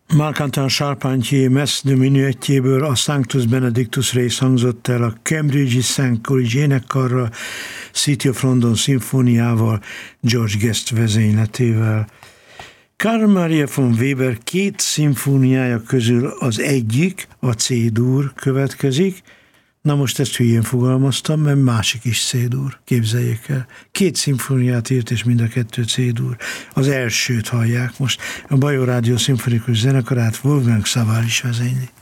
Marc-Antoine Charpentier Messe de Minuetjéből a Sanctus Benedictus rész hangzott el a Cambridge-i St. College énekkarral, City of London szimfóniával, George Guest vezényletével. Carl Maria von Weber két szimfóniája közül az egyik, a C-dur következik. Na most ezt hülyén fogalmaztam, mert másik is C-dur, képzeljék el. Két szimfóniát írt, és mind a kettő C-dur. Az elsőt hallják most. A Bajor Rádió szimfonikus zenekarát Wolfgang Savaris vezényli.